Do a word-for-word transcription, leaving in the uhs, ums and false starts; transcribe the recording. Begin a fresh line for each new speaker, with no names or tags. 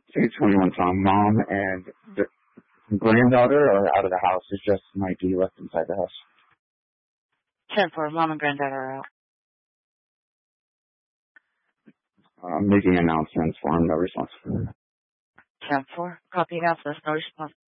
Six twenty-one Tom. Mom and the granddaughter are out of the house. It's just Mikey left inside the house.
ten four, mom and granddaughter are out.
Uh, making announcements for him, no response.
ten four, copy announcements, no response.